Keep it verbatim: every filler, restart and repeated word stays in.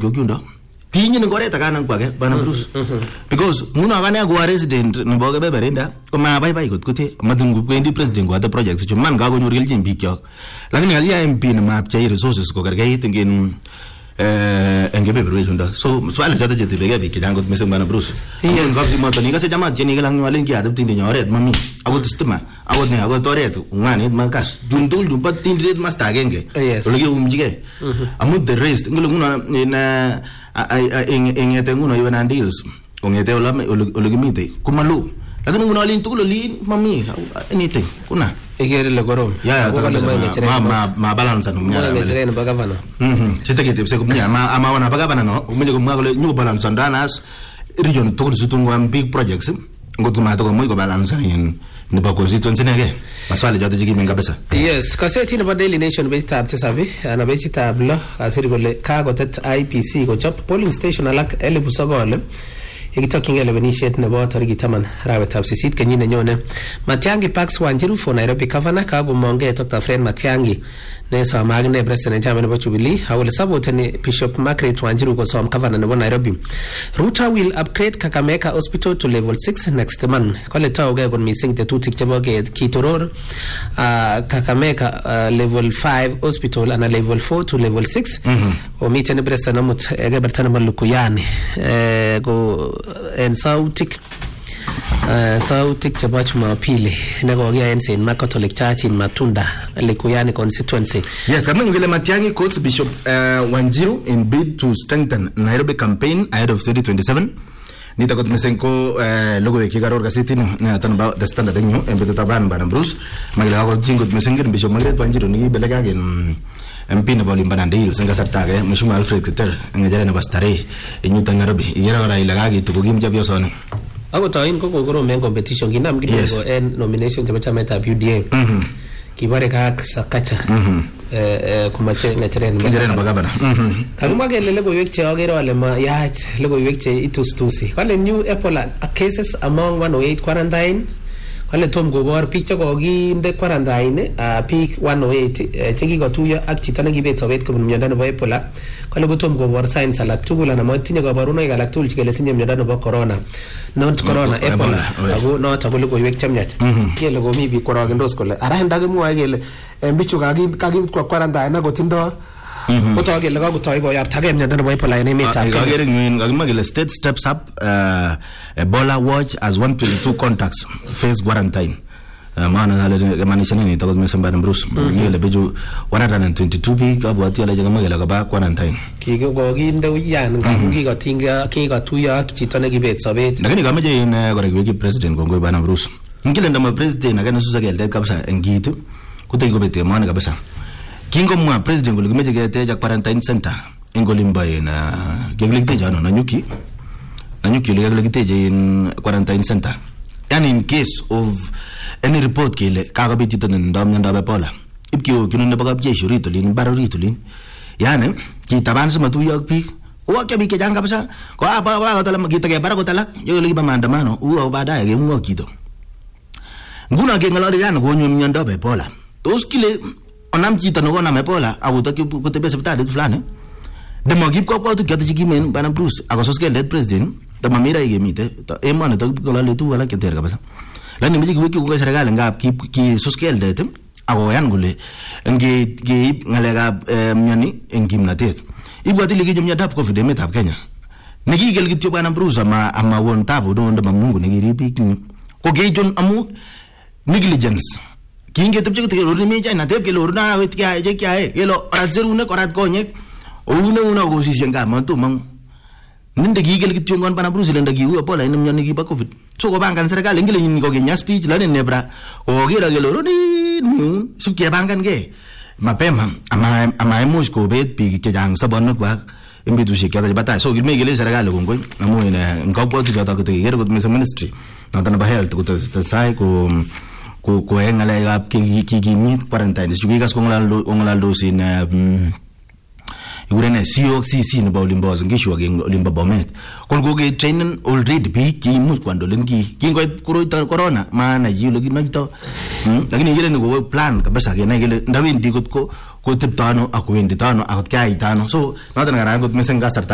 yokyundo tinyi ni ngoret akana kwake bana Bruce because muna akane ko resident nebo kebeberenda ko mabaibai kot kote matungu kwendi president ko ata project chu man kakonyor kelchin biik kyok lakini alia M P ne mapchei resources ko kerkeit ngin eh engebeberwechunda so swali chote chetibege biik chang kot mising bana Bruce yes ngapsi moto ni kase jamaa cheni kelang nyalen ki adap tinde nyoret mami akot stima akot ne akot oret ngani makas dundul dum pat tinde master agenge olege umjige amu the rest ngolo nguna na ingete nguno iwe na deals ongete olame oligimite kumalu lakini nguno alin tukulo lin mami anything kuna igere le gorom ya ma ma ma balance no nyara ngere ne bagavana mhm sitakete pse kumnya ma ama wana bagavana no umenye kumwa kole new balance ndanas region tukul sutungwa big projects ngoto ma to mo ko balance in ne ba constituency nege maswali jote jiki kabisa yes kaseti ne ba Daily Nation be tab tsabi ana be tab lo asiri kole ka gotet I P C ko chop polling station alak elebu sogole ikitoking elevenisiet nebo tariki taman arawetab sisit kenyit nenyone Matiangi Pax Wanjiru for Nairobi Governor ka gumonge Doctor Fred Matiangi ne samag ne president chama nebo Jubilee awole saboteni Bishop Margaret Wanjiru ko som governor nebo Nairobi Ruto will upgrade Kakamega Hospital to level six next month kole tawge kon missing tetutik chebo kitoror uh, Kakamega uh, level five hospital and level four to level six o mitene president amut egebertana malukuyani eh go en sautik uh, sautik chebo Jumapili nekokia en Saint Mark Catholic Church in Matunda Likuyani constituency. Yes, kama ngile Matiangi quotes Bishop uh, Wanjiru in bid to strengthen Nairobi campaign ahead of twenty twenty-seven. Nita kot mesenko uh, logo yake garor gaseti na tanba the standard nyo embete taban bana Bruce magila ko jingot mesengir Bishop Margaret Wanjiru ni belega gen M P na boli mbana deal senga sartage Mheshimiwa Alfred Keter ngejana na bastare enyuta Nairobi yera wala ilagagi tukugimja byosone ako tain ko ko men competition ginam gibo en nomination chama chama ta U D A mhm kibare ka sakacha mhm eh eh kumache ngacheren ngacheren bagabana mhm kaluma gele lego yekche agero ale ma yach lego yekche itustusi kale new Ebola cases among one oh eight quarantine kale tom go bor picture ko ginde quarantine a peak one oh eight cheki ko tuya ak chito ne gibet sobet ko mnyanda nebo Ebola kale go tom go bor signs alak tugul ana matinye kabarunoik alak tugul chikele tinye mnyanda nebo corona not corona Ebola ago not agole ko yek chamnyat kele go mi bi korogendos kole ara ndage mwa kele mbichu kagi kagi kwa quarantine go tindo Oto gele ga gutoi go yap tage mnyanda nebo Ebola ene meta ka gere ngin ga magele state steps up uh, Ebola watch as one hundred twenty-two contacts face quarantine maana hale maanisha nini to mesamba na Bruce ngele beju one hundred twenty-two bi ka bwati ala jaga magele ga ba quarantine ki go ginde uyan ga ki ga tinga ki ga tuya chito ne gibet sobet lakini kama je ina gore wiki president go bana Bruce ngile ndama president aga nusuza gelde kabisa ngitu kutai go bete maana kabisa kingo mwa president ngolo meje gete ja quarantine center ngolimba ina geglegte jano na nyuki na nyuki le geglegte je in quarantine center and in case of any report kile kaga bitito ndam nyanda Ebola ibkiyo kinone baga jesho rito lin baro rito lin yani kitaban sama tu yak pi wa ke bi ke janga basa ko apa wa tala kita ke bara ko tala yo lagi maandamano uo baadaye ge mwa kito nguna ke ngalari yana go nyu nyanda Ebola tos kile onam chito no gona Ebola awutaki kutebe hospitali fulani demo gib ko ko tu kete jikimen bana Bruce agosos ke let president tamamira igemite emane to ko la tu wala ke terga basa lani miji wiki ko serikali ngap ki ki suskel det ago yan gule nge ge ngale ga myani engimnatet ibwati ligi jumnya dap covid emet ab Kenya nigi gel gityo bana Bruce ama ama won tabu do ndama Mungu nigi ripi ko ge jon amu negligence kinge tepche ko tero ni meja na tep ke lor na wet kya je kya hai ye lo rat zeru ne korat konye o una una go si senga ma to mang ninde gigel kityo ngon bana Bruce lenda gi Ebola inem nyani gi ba covid so go bangan serikali ngile nyin go ge nya speech la ne nebra o gira ge lor ni mu su ke bangan ge mapema ama ama emos ko bet pi ke jang sabon kwa imbitu shi kada bata so gilme gele serikali go ngoi amu ina ngop to jota ko te ger go ministry na tan ba health ko te sai ko ko ko engale ga ki ki ki mi quarantine su gigas ko ngala ngala do sin igurene C O C C no bawlimbo ngisho ge limba bomet kon go ge trainen already bi ki mu kwando len ki ki ngoy corona maana yilo gi nonto lakini yele ngo plan kabisa ge na yele ndawindi ko ko teptano akwendi tano akot kai tano so nada ngara ko mesenga sarta